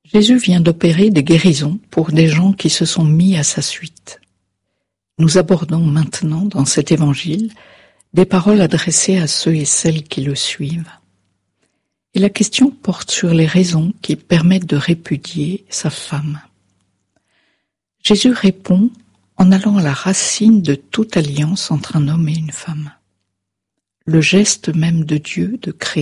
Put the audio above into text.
Jésus vient d'opérer des guérisons pour des gens qui se sont mis à sa suite. Nous abordons maintenant dans cet évangile des paroles adressées à ceux et celles qui le suivent. Et la question porte sur les raisons qui permettent de répudier sa femme. Jésus répond en allant à la racine de toute alliance entre un homme et une femme. Le geste même de Dieu de créer